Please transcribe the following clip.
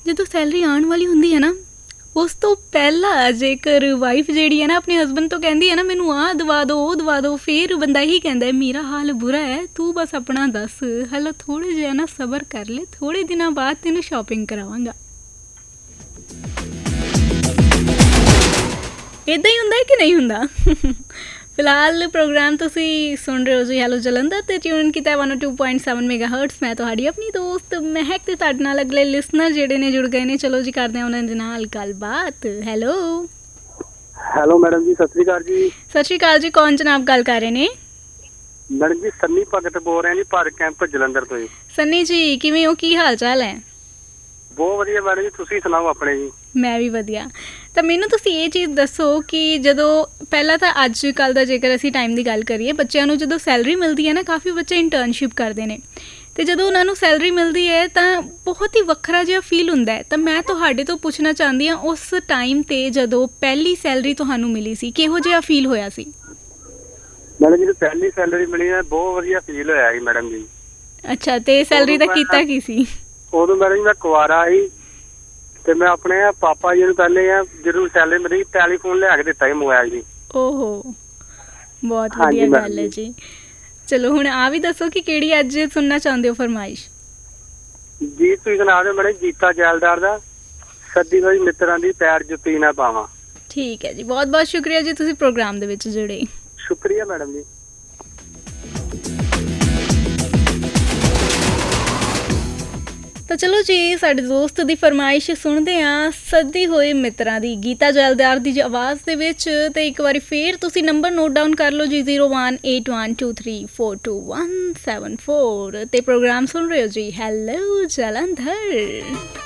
ਜਦੋਂ ਸੈਲਰੀ ਆਉਣ ਵਾਲੀ ਹੁੰਦੀ ਹੈ ਨਾ, ਉਸ ਤੋਂ ਪਹਿਲਾਂ ਜੇਕਰ ਵਾਈਫ ਜਿਹੜੀ ਹੈ ਨਾ ਆਪਣੇ ਹਸਬੈਂਡ ਤੋਂ ਕਹਿੰਦੀ ਹੈ ਨਾ ਮੈਨੂੰ ਆਹ ਦਵਾ ਦਿਓ ਉਹ ਦਵਾ ਦਿਓ, ਫਿਰ ਬੰਦਾ ਇਹੀ ਕਹਿੰਦਾ ਮੇਰਾ ਹਾਲ ਬੁਰਾ ਹੈ, ਤੂੰ ਬਸ ਆਪਣਾ ਦੱਸ, ਹਾਲੇ ਥੋੜ੍ਹੇ ਜਿਹਾ ਨਾ ਸਬਰ ਕਰ ਲੈ, ਥੋੜ੍ਹੇ ਦਿਨਾਂ ਬਾਅਦ ਤੈਨੂੰ ਸ਼ਾਪਿੰਗ ਕਰਾਵਾਂਗਾ। ਇੱਦਾਂ ਹੀ ਹੁੰਦਾ ਕਿ ਨਹੀਂ ਹੁੰਦਾ? ਫਿਲਹਾਲ ਪ੍ਰੋਗਰਾਮ ਤੁਸੀਂ ਸੁਣ ਰਹੇ ਹੋ ਜੀ ਹੈਲੋ ਜਲੰਧਰ ਤੇ ਟਿਊਨ ਕੀਤਾ 102.7 ਮੈਗਾਹਰਟਜ਼। ਮੈਂ ਤੁਹਾਡੀ ਆਪਣੀ ਦੋਸਤ ਮਹਿਕ ਤੇ ਤੁਹਾਡੇ ਨਾਲ ਅਗਲੇ ਲਿਸਨਰ ਜਿਹੜੇ ਨੇ ਜੁੜ ਗਏ ਨੇ। ਚਲੋ ਜੀ ਕਰਦੇ ਹਾਂ ਉਹਨਾਂ ਦੇ ਨਾਲ ਗੱਲਬਾਤ। ਹੈਲੋ ਹੈਲੋ ਮੈਡਮ ਜੀ, ਸਤਿ ਸ਼੍ਰੀ ਅਕਾਲ ਜੀ। ਸਤਿ ਸ਼੍ਰੀ ਅਕਾਲ ਜੀ, ਕੌਣ ਜਨਾਬ ਗੱਲ ਕਰ ਰਹੇ ਨੇ? ਮੈਡਮ ਜੀ ਸੰਨੀ ਭਗਤ ਬੋਲ ਰਿਹਾ ਜੀ, ਭਾਰਤ ਕੈਂਪ ਜਲੰਧਰ ਤੋਂ ਜੀ। ਸੰਨੀ ਜੀ ਕਿਵੇਂ ਹੋ, ਕੀ ਹਾਲ ਚਾਲ ਹੈ? ਬਹੁਤ ਵਧੀਆ ਮੈਡਮ ਜੀ, ਤੁਸੀਂ ਸੁਣਾਓ ਆਪਣੇ ਜੀ। ਮੈਂ ਵੀ ਵਧੀਆ। ਤਾਂ ਮੈਨੂੰ ਤੁਸੀਂ ਇਹ ਚੀਜ਼ ਦੱਸੋ ਕਿ ਜਦੋਂ ਪਹਿਲਾਂ ਤਾਂ ਅੱਜ ਕੱਲ੍ਹ ਦਾ ਜੇਕਰ ਅਸੀਂ ਟਾਈਮ ਦੀ ਗੱਲ ਕਰੀਏ, ਬੱਚਿਆਂ ਨੂੰ ਜਦੋਂ ਸੈਲਰੀ ਮਿਲਦੀ ਹੈ ਨਾ, ਕਾਫੀ ਬੱਚੇ ਇੰਟਰਨਸ਼ਿਪ ਕਰਦੇ ਨੇ ਅਤੇ ਜਦੋਂ ਉਹਨਾਂ ਨੂੰ ਸੈਲਰੀ ਮਿਲਦੀ ਹੈ ਤਾਂ ਬਹੁਤ ਹੀ ਵੱਖਰਾ ਜਿਹਾ ਫੀਲ ਹੁੰਦਾ ਹੈ। ਤਾਂ ਮੈਂ ਤੁਹਾਡੇ ਤੋਂ ਪੁੱਛਣਾ ਚਾਹੁੰਦੀ ਹਾਂ, ਉਸ ਟਾਈਮ 'ਤੇ ਜਦੋਂ ਪਹਿਲੀ ਸੈਲਰੀ ਤੁਹਾਨੂੰ ਮਿਲੀ ਸੀ, ਕਿਹੋ ਜਿਹਾ ਫੀਲ ਹੋਇਆ ਸੀ? ਮੈਡਮ ਜੀ ਪਹਿਲੀ ਸੈਲਰੀ ਮਿਲੀ ਹੈ, ਬਹੁਤ ਵਧੀਆ ਫੀਲ ਹੋਇਆ ਜੀ ਮੈਡਮ ਜੀ। ਅੱਛਾ, ਅਤੇ ਸੈਲਰੀ ਦਾ ਕੀਤਾ ਕੀ ਸੀ? ਉਦੋਂ ਮੈਡਮ ਜੀ ਮੈਂ ਕੁਆਰਾ ਸੀ ਤੇ ਮੈਂ ਆਪਣੇ ਪਾਪਾ ਜੀ ਨੂੰ ਪਹਿਲੇ ਜਦੋਂ ਸੈਲਰੀ ਮਿਲੀ ਟੈਲੀਫੋਨ ਲਿਆ ਕੇ ਦਿੱਤਾ ਜੀ, ਮੋਬਾਈਲ ਜੀ। ਓਹੋ, ਬਹੁਤ ਵਧੀਆ ਗੱਲ ਹੈ ਜੀ। ਚਲੋ ਹੁਣ ਆ ਵੀ ਦੱਸੋ ਕਿ ਕਿਹੜੀ ਅੱਜ ਸੁਣਨਾ ਚਾਹੁੰਦੇ ਹੋ ਫਰਮਾਇਸ਼? ਜੀ ਤੁਸੀਂ ਸੁਣਾ ਦਿਓ ਮੈਡਮ, ਗੀਤਾ ਜੈਲਦਾਰ ਦਾ ਸੱਦੀ ਹੋਈ ਮਿੱਤਰਾਂ ਦੀ ਪੈਰ ਜੁੱਤੀ ਨਾ ਪਾਵਾਂ। ਠੀਕ ਹੈ ਜੀ, ਬਹੁਤ ਬਹੁਤ ਸ਼ੁਕਰੀਆ ਜੀ, ਤੁਸੀਂ ਪ੍ਰੋਗਰਾਮ ਦੇ ਵਿੱਚ ਜੁੜੇ। ਸ਼ੁਕਰੀਆ ਮੈਡਮ ਜੀ। ਤਾਂ ਚਲੋ ਜੀ ਸਾਡੇ ਦੋਸਤ ਦੀ ਫਰਮਾਇਸ਼ ਸੁਣਦੇ ਹਾਂ, ਸੱਦੀ ਹੋਏ ਮਿੱਤਰਾਂ ਦੀ, ਗੀਤਾ ਜੈਲਦਾਰ ਦੀ ਆਵਾਜ਼ ਦੇ ਵਿੱਚ। ਅਤੇ ਇੱਕ ਵਾਰੀ ਫੇਰ ਤੁਸੀਂ ਨੰਬਰ ਨੋਟ ਡਾਊਨ ਕਰ ਲਓ ਜੀ, 018123422174। ਅਤੇ ਪ੍ਰੋਗਰਾਮ ਸੁਣ ਰਹੇ ਹੋ ਜੀ ਹੈਲੋ ਜਲੰਧਰ।